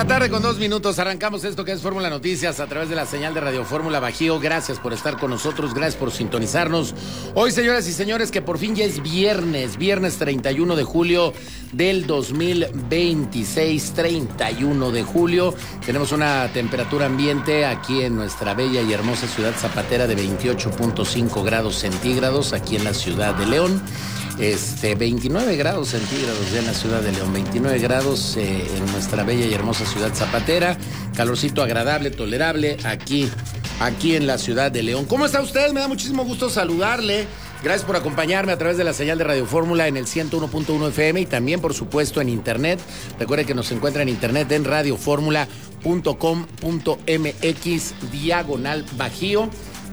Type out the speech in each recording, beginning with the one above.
la tarde con 2 minutos, arrancamos esto que es Fórmula Noticias a través de la señal de Radio Fórmula Bajío. Gracias por estar con nosotros, gracias por sintonizarnos. Hoy, señoras y señores, que por fin ya es viernes 31 de julio del 2026, 31 de julio. Tenemos una temperatura ambiente aquí en nuestra bella y hermosa ciudad zapatera de 28.5 grados centígrados, aquí en la ciudad de León. 29 grados centígrados ya en la ciudad de León, 29 grados en nuestra bella y hermosa ciudad zapatera, calorcito agradable, tolerable aquí en la ciudad de León. ¿Cómo está usted? Me da muchísimo gusto saludarle. Gracias por acompañarme a través de la señal de Radio Fórmula en el 101.1 FM y también, por supuesto, en internet. Recuerde que nos encuentra en internet en radioformula.com.mx/Bajío.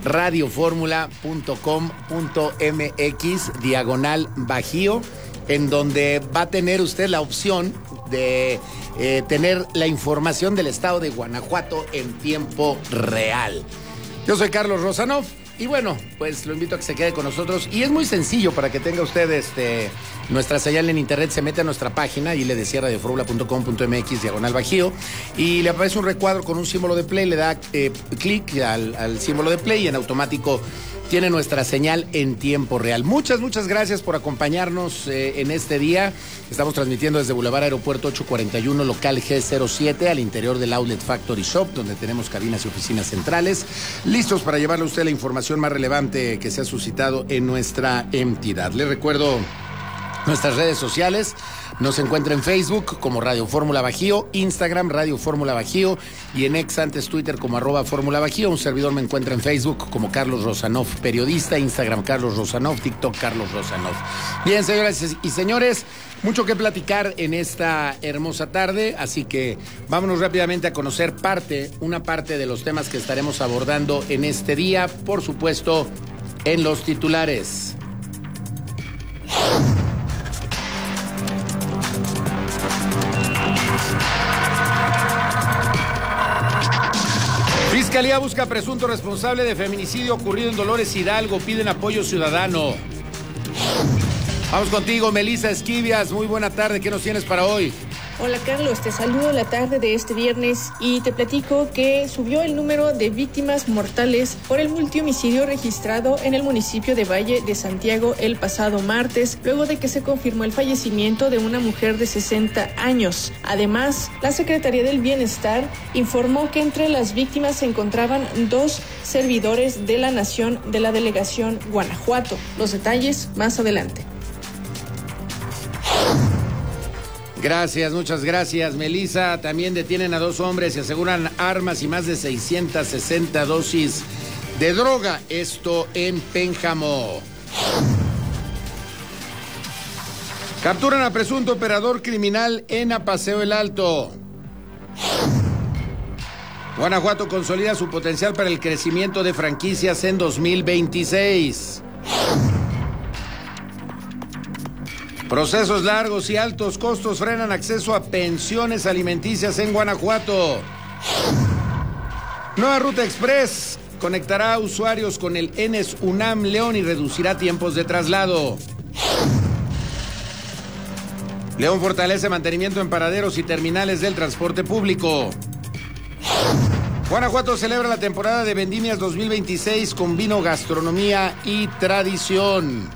radioformula.com.mx/Bajío, en donde va a tener usted la opción de tener la información del estado de Guanajuato en tiempo real. Yo soy Carlos Rosanov y bueno, pues lo invito a que se quede con nosotros y es muy sencillo para que tenga usted nuestra señal en internet. Se mete a nuestra página y le decía radioformula.com.mx/Bajío y le aparece un recuadro con un símbolo de play, le da clic al símbolo de play y en automático tiene nuestra señal en tiempo real. Muchas gracias por acompañarnos en este día. Estamos transmitiendo desde Boulevard Aeropuerto 841, local G07, al interior del Outlet Factory Shop, donde tenemos cabinas y oficinas centrales, listos para llevarle a usted la información más relevante que se ha suscitado en nuestra entidad. Le recuerdo nuestras redes sociales. Nos encuentra en Facebook como Radio Fórmula Bajío, Instagram Radio Fórmula Bajío y en ex, antes Twitter como @Fórmula Bajío. Un servidor me encuentra en Facebook como Carlos Rosanov, periodista, Instagram Carlos Rosanov, TikTok Carlos Rosanov. Bien, señoras y señores, mucho que platicar en esta hermosa tarde, así que vámonos rápidamente a conocer una parte de los temas que estaremos abordando en este día, por supuesto, en los titulares. Fiscalía busca presunto responsable de feminicidio ocurrido en Dolores Hidalgo. Piden apoyo ciudadano. Vamos contigo, Melissa Esquivias. Muy buena tarde. ¿Qué nos tienes para hoy? Hola Carlos, te saludo la tarde de este viernes y te platico que subió el número de víctimas mortales por el multihomicidio registrado en el municipio de Valle de Santiago el pasado martes, luego de que se confirmó el fallecimiento de una mujer de 60 años. Además, la Secretaría del Bienestar informó que entre las víctimas se encontraban 2 servidores de la Nación de la Delegación Guanajuato. Los detalles más adelante. Gracias, muchas gracias, Melissa. También detienen a 2 hombres y aseguran armas y más de 660 dosis de droga. Esto en Pénjamo. Capturan a presunto operador criminal en Apaseo el Alto. Guanajuato consolida su potencial para el crecimiento de franquicias en 2026. Procesos largos y altos costos frenan acceso a pensiones alimenticias en Guanajuato. Nueva ruta express conectará a usuarios con el ENES UNAM León y reducirá tiempos de traslado. León fortalece mantenimiento en paraderos y terminales del transporte público. Guanajuato celebra la temporada de vendimias 2026 con vino, gastronomía y tradición.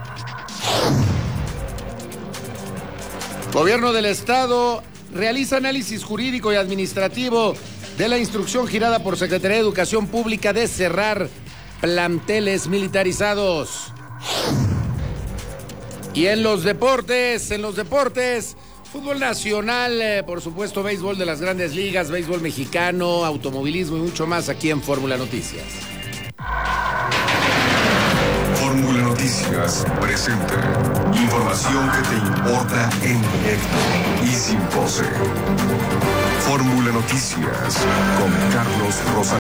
Gobierno del Estado realiza análisis jurídico y administrativo de la instrucción girada por Secretaría de Educación Pública de cerrar planteles militarizados. Y en los deportes, fútbol nacional, por supuesto, béisbol de las grandes ligas, béisbol mexicano, automovilismo y mucho más aquí en Fórmula Noticias. Fórmula Noticias presenta información que te importa en directo y sin pose. Fórmula Noticias con Carlos Rosa.